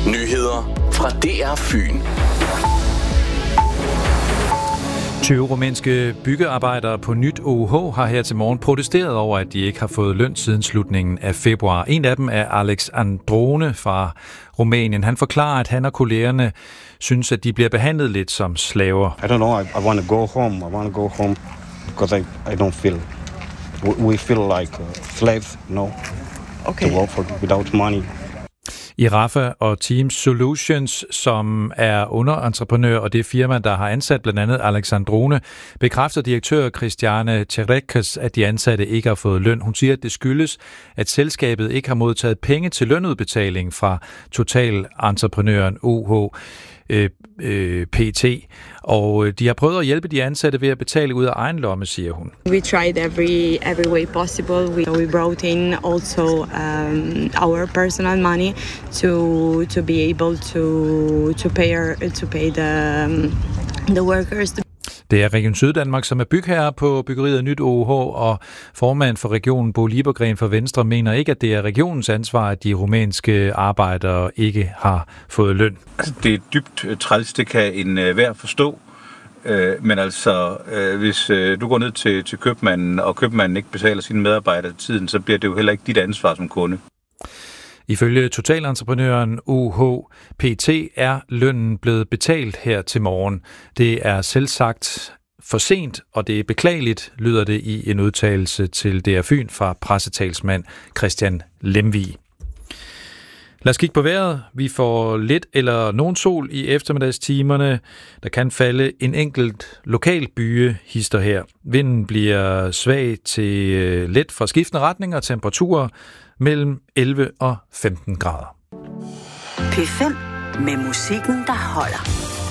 Nyheder fra DR Fyn. 20 rumænske byggearbejdere på Nyt OUH har her til morgen protesteret over, at de ikke har fået løn siden slutningen af februar. En af dem er Alex Androne fra Rumænien. Han forklarer, at han og kollegerne synes, at de bliver behandlet lidt som slaver. I don't know, I want to go home. I want to go home because I don't feel. We feel like slaves, Okay. to work without money. I Rafa og Team Solutions, som er underentreprenør, og det firma, der har ansat blandt andet Alexandrone, bekræfter direktør Christiane Cerekes, at de ansatte ikke har fået løn. Hun siger, at det skyldes, at selskabet ikke har modtaget penge til lønudbetaling fra totalentreprenøren OUH PT, og de har prøvet at hjælpe de ansatte ved at betale ud af egen lomme, siger hun. We tried every way possible. We brought in also our personal money to be able to pay the workers. Det er Region Syddanmark, som er bygherre på byggeriet af Nyt OUH, og formand for regionen Bo Liebergren fra Venstre mener ikke, at det er regionens ansvar, at de rumænske arbejdere ikke har fået løn. Altså, det er dybt træls, det kan enhver forstå. Men altså, hvis du går ned til købmanden, og købmanden ikke betaler sine medarbejdere til tiden, så bliver det jo heller ikke dit ansvar som kunde. Ifølge totalentreprenøren OUH PT er lønnen blevet betalt her til morgen. Det er selvsagt for sent, og det er beklageligt, lyder det i en udtalelse til DR Fyn fra pressetalsmand Christian Lemvig. Lad os kigge på vejret. Vi får lidt eller nogen sol i eftermiddagstimerne. Der kan falde en enkelt lokal byge hister her. Vinden bliver svag til let fra skiftende retninger og temperaturer mellem 11 og 15 grader. P5 med musikken, der holder.